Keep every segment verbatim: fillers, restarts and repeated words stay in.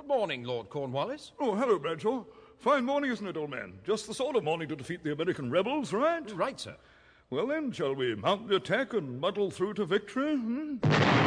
Good morning, Lord Cornwallis. Oh, hello, Bradshaw. Fine morning, isn't it, old man? Just the sort of morning to defeat the American rebels, right? Right, sir. Well, then, shall we mount the attack and muddle through to victory? Hmm?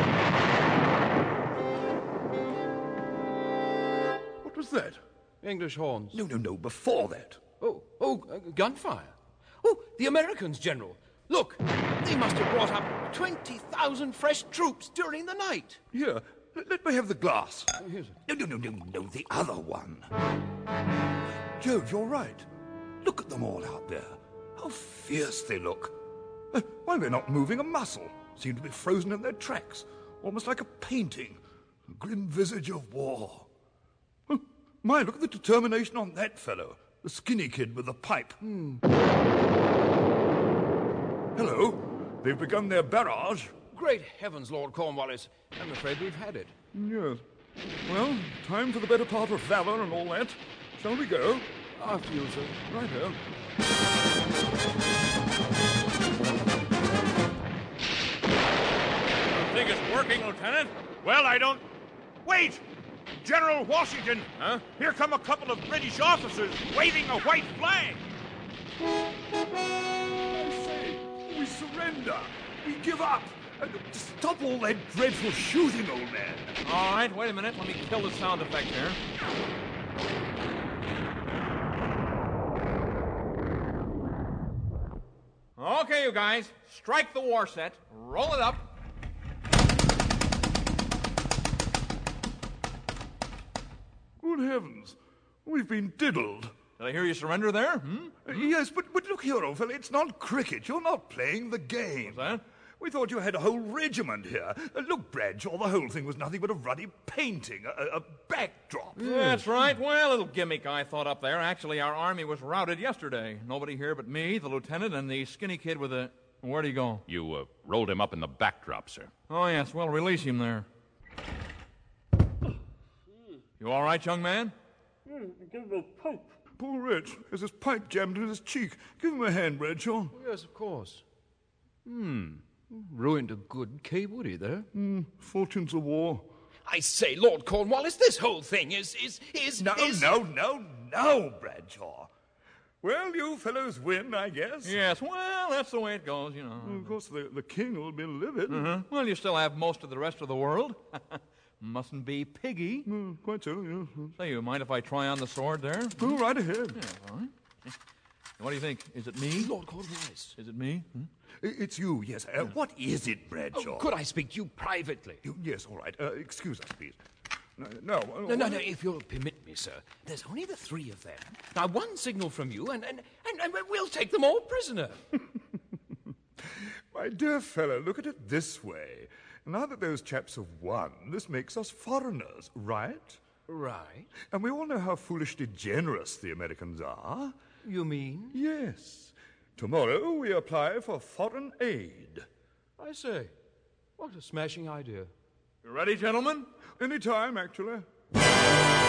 What was that? English horns. No, no, no, before that. Oh, oh, uh, gunfire. Oh, the Americans, General. Look, they must have brought up twenty thousand fresh troops during the night. Here, l- let me have the glass. Here's it. No, no, no, no, no, the other one. Jove, you're right. Look at them all out there. How fierce they look. Uh, Why, they're not moving a muscle. Seem to be frozen in their tracks. Almost like a painting. A grim visage of war. Oh, my, look at the determination on that fellow. The skinny kid with the pipe. Hmm. Hello. They've begun their barrage. Great heavens, Lord Cornwallis. I'm afraid we've had it. Yes. Well, time for the better part of valor and all that. Shall we go? After you, sir. Righto. You think it's working, Lieutenant? Well, I don't... Wait! General Washington! Huh? Here come a couple of British officers waving a white flag! I say, we surrender. We give up. Uh, Stop all that dreadful shooting, old man. All right, wait a minute. Let me kill the sound effect here. Okay, you guys. Strike the war set. Roll it up. Good heavens. We've been diddled. Did I hear you surrender there? Hmm? Uh, yes, but, but look here, old fellow. It's not cricket. You're not playing the game. What's that? We thought you had a whole regiment here. Uh, look, Bradshaw, the whole thing was nothing but a ruddy painting, a, a, a backdrop. That's right. Well, a little gimmick I thought up there. Actually, our army was routed yesterday. Nobody here but me, the lieutenant, and the skinny kid with the... Where'd he go? You uh, rolled him up in the backdrop, sir. Oh, yes. Well, release him there. You all right, young man? Poor Rich has his pipe jammed in his cheek. Give him a hand, Bradshaw. Oh, yes, of course. Hmm. Ruined a good Kay Woody there. Mm, fortunes of war. I say, Lord Cornwallis, this whole thing is... is... is... No, is... no, no, no, Bradshaw. Well, you fellows win, I guess. Yes, well, that's the way it goes, you know. Well, of course, the, the king will be livid. Uh-huh. Well, you still have most of the rest of the world. Mustn't be piggy. Mm, quite so, yes. Say, you mind if I try on the sword there? Go right ahead. Yeah, all right. What do you think? Is it me? Lord Cornwallis. Is it me? Hmm? I- It's you, yes. Uh, what is it, Bradshaw? Oh, could I speak to you privately? You- yes, all right. Uh, excuse us, please. No, no, uh, No, no, no, if you'll permit me, sir. There's only the three of them. Now, one signal from you, and, and, and, and we'll take them all prisoner. My dear fellow, look at it this way. Now that those chaps have won, this makes us foreigners, right? Right. And we all know how foolishly generous the Americans are. You mean? Yes. Tomorrow we apply for foreign aid. I say. What a smashing idea. You ready, gentlemen? Any time, actually.